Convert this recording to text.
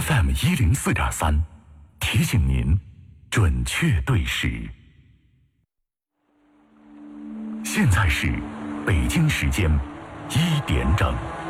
FM104.3，提醒您准确对时。现在是北京时间1点整。